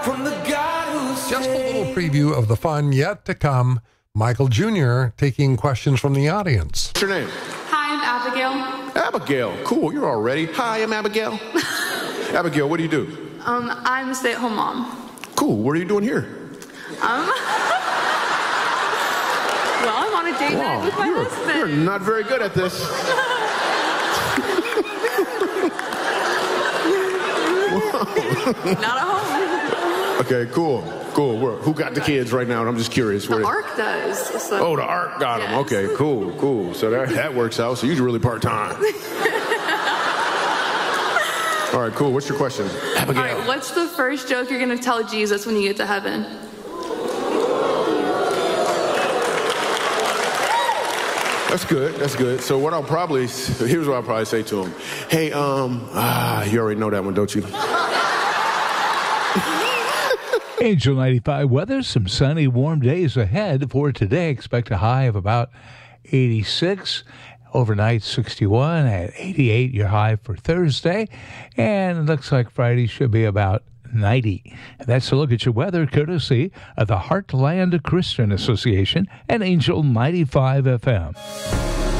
From the God who Just a little preview of the fun yet to come. Michael Jr. taking questions from the audience. What's your name? Hi, I'm Abigail. Abigail. Cool, you're all ready. Hi, I'm Abigail. Abigail, what do you do? I'm a stay-at-home mom. Cool, what are you doing here? Well, I'm on a date night with my You're husband. not very good at this. Not at home. Okay, cool. Who got the kids right now? I'm just curious. The ARC does. So. Oh, the ARC got them. Yes. Okay, cool. So that works out. So you're really part-time. All right, cool. What's your question? Abigail. All right, what's the first joke you're going to tell Jesus when you get to heaven? That's good. So here's what I'll probably say to him. Hey, you already know that one, don't you? Angel 95 weather, some sunny, warm days ahead for today. Expect a high of about 86. Overnight 61 at 88, your high for Thursday. And it looks like Friday should be about 90. And that's a look at your weather courtesy of the Heartland Christian Association and Angel 95 FM.